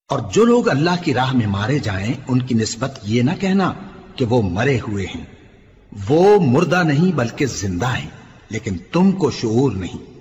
और जो लोग अल्लाह की राह में मारे जाएं, उनकी निस्बत ये ना कहना कि वो मरे हुए हैं। वो मुर्दा नहीं बल्कि जिंदा हैं, लेकिन तुमको शऊर नहीं।